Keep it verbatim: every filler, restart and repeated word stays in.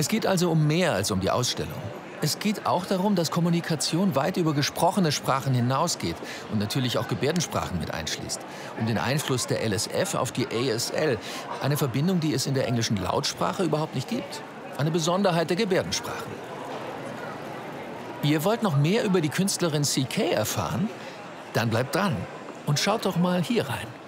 Es geht also um mehr als um die Ausstellung. Es geht auch darum, dass Kommunikation weit über gesprochene Sprachen hinausgeht und natürlich auch Gebärdensprachen mit einschließt. Um den Einfluss der L S F auf die A S L, eine Verbindung, die es in der englischen Lautsprache überhaupt nicht gibt. Eine Besonderheit der Gebärdensprachen. Ihr wollt noch mehr über die Künstlerin C K erfahren? Dann bleibt dran und schaut doch mal hier rein.